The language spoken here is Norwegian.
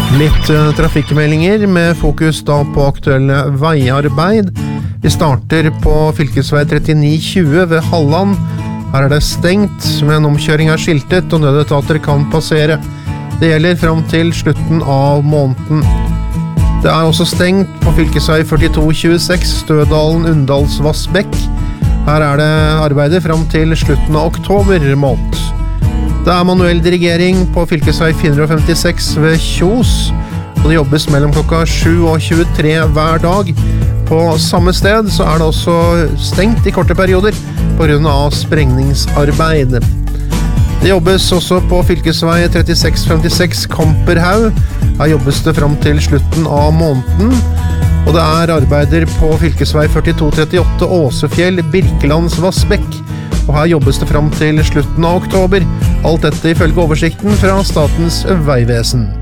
Litt trafikkmeldinger med fokus da på aktuelle veiarbeid. Vi starter på fylkesvei 3920 ved Halland. Her er det stengt, men omkjøring er skiltet og nødetater kan passere. Det gjelder fram til slutten av måneden. Det er også stengt på fylkesvei 4226 Stødalen-Undalsvassbekk. Her er det arbeidet fram til slutten av oktober måned. Det er manuell dirigering på fylkesvei 456 ved Kjos, og det jobbes mellom klokka 7 og 23 hver dag. På samme sted så er det også stengt i korte perioder på grunn av sprengningsarbeid. Det jobbes også på fylkesvei 3656 Kamperhaug. Her jobbes det fram til slutten av måneden. Og det er arbeider på fylkesvei 4238 Åsefjell Birkelandsvassbekk. Og her jobbes det fram til slutten av oktober. Alt dette ifølge oversikten fra Statens vegvesen.